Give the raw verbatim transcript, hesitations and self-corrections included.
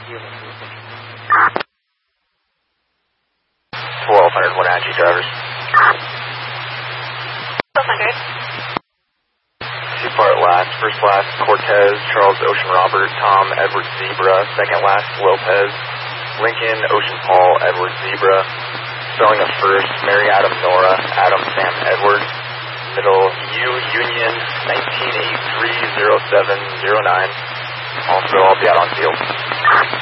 twelve hundred, one Apache drivers. twelve hundred. Two-part last, first last, Cortez, Charles Ocean Robert, Tom Edward Zebra, second last, Lopez, Lincoln, Ocean Paul, Edward Zebra, spelling of first, Mary Adam Nora, Adam Sam Edward, middle, U Union, nineteen eighty-three, oh seven, oh nine, also I'll be out on field.